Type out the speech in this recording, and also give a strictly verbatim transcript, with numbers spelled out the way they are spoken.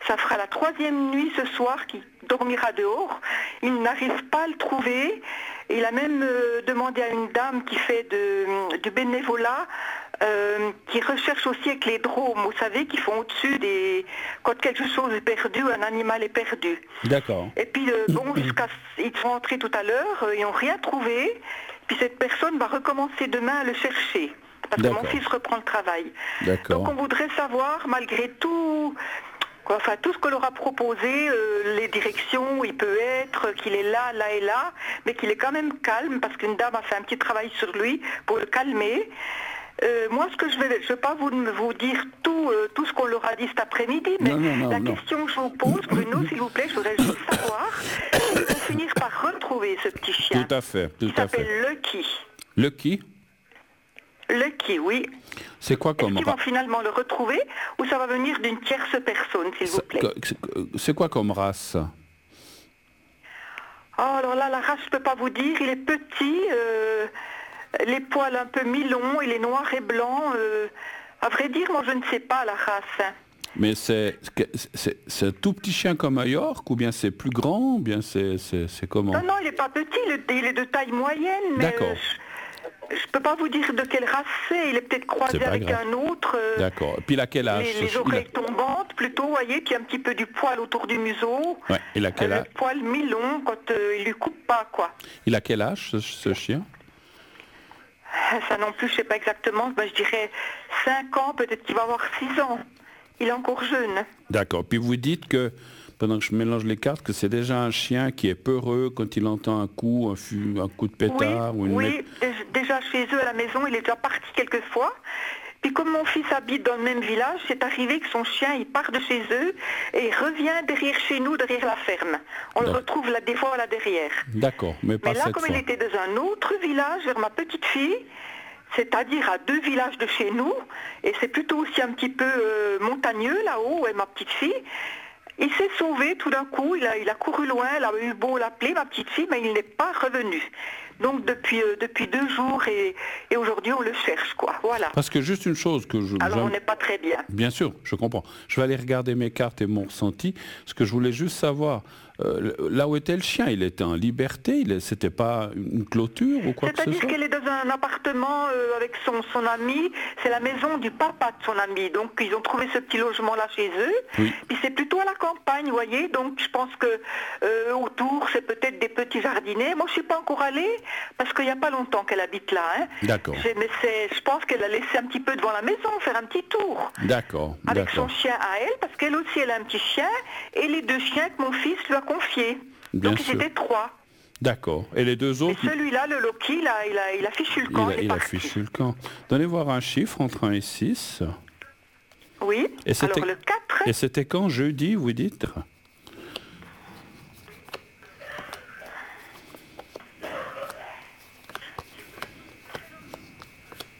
ça fera la troisième nuit ce soir qu'il dormira dehors. Il n'arrive pas à le trouver. Il a même euh, demandé à une dame qui fait de, du bénévolat, euh, qui recherche aussi avec les drones, vous savez, qui font au-dessus des... quand quelque chose est perdu, un animal est perdu. D'accord. Et puis, euh, bon, jusqu'à... ils sont entrés tout à l'heure, euh, ils n'ont rien trouvé. Puis cette personne va recommencer demain à le chercher. Parce que mon fils reprend le travail. D'accord. Donc on voudrait savoir, malgré tout... Quoi, enfin, tout ce que l'on a proposé, euh, les directions où il peut être, qu'il est là, là et là, mais qu'il est quand même calme, parce qu'une dame a fait un petit travail sur lui pour le calmer. Euh, moi, ce que je vais, je ne vais pas vous, vous dire tout, euh, tout ce qu'on leur a dit cet après-midi, mais non, non, non, la non. question que je vous pose, Bruno, s'il vous plaît, je voudrais juste savoir, ils vont finir par retrouver ce petit chien. Tout à fait, tout Il à fait. s'appelle Lucky. Lucky? Lucky, oui. C'est quoi comme Est-ce qu'ils race? vont finalement le retrouver ou ça va venir d'une tierce personne, s'il vous plaît? C'est quoi comme race? Oh, alors là, la race, je ne peux pas vous dire. Il est petit, euh, les poils un peu mi-longs, il est noir et blanc. Euh, à vrai dire, moi, je ne sais pas la race. Mais c'est c'est un tout petit chien comme un York, ou bien c'est plus grand, ou bien c'est comment? Non, non, il n'est pas petit, il est, il est de taille moyenne. D'accord. Je ne peux pas vous dire de quelle race c'est. Il est peut-être croisé avec grave. un autre. Euh, D'accord. Et puis il a quel âge? Les, les oreilles a... tombantes, plutôt, vous voyez, puis un petit peu du poil autour du museau. Ouais. Il a quel âge? Le poil mi-long quand euh, il lui coupe pas, quoi. Il a quel âge, ce, ce chien? Ça non plus, je ne sais pas exactement. Ben, je dirais cinq ans, peut-être qu'il va avoir six ans. Il est encore jeune. D'accord. Puis vous dites que, pendant que je mélange les cartes, que c'est déjà un chien qui est peureux quand il entend un coup, un, fu, un coup de pétard oui, ou une... Oui, déjà chez eux à la maison, il est déjà parti quelques fois. Puis comme mon fils habite dans le même village, c'est arrivé que son chien, il part de chez eux et il revient derrière chez nous, derrière la ferme. On le retrouve là, des fois là derrière. D'accord, mais pas Mais là, cette comme fois. il était dans un autre village, vers ma petite fille, c'est-à-dire à deux villages de chez nous, et c'est plutôt aussi un petit peu euh, montagneux là-haut, où est ma petite fille, il s'est sauvé tout d'un coup, il a, il a couru loin, il a eu beau l'appeler, ma petite fille, mais il n'est pas revenu. Donc depuis, euh, depuis deux jours et, et aujourd'hui on le cherche, quoi. Voilà. Parce que juste une chose que je... Alors on n'est pas très bien. Bien sûr, je comprends. Je vais aller regarder mes cartes et mon ressenti. Ce que je voulais juste savoir, euh, là où était le chien, il était en liberté, c'était pas une clôture ou quoi que ce soit? C'est-à-dire qu'elle est dans un appartement euh, avec son, son ami, c'est la maison du papa de son ami. Donc ils ont trouvé ce petit logement-là chez eux. Oui. Puis c'est plutôt à la campagne, vous voyez. Donc je pense que euh, autour, c'est peut-être des petits jardinets. Moi je suis pas encore allée. Parce qu'il n'y a pas longtemps qu'elle habite là. Hein. D'accord. Mais je pense qu'elle a laissé un petit peu devant la maison, faire un petit tour. D'accord. Avec son chien à elle, parce qu'elle aussi, elle a un petit chien, et les deux chiens que mon fils lui a confiés. Bien Donc sûr. ils étaient trois. D'accord. Et les deux autres? Et celui-là, le Loki, il a, il a, il a fichu le camp. Il a, il il a fichu le camp. Donnez voir un chiffre entre un et six. Oui. Et alors le quatre. Et c'était quand, jeudi, vous dites?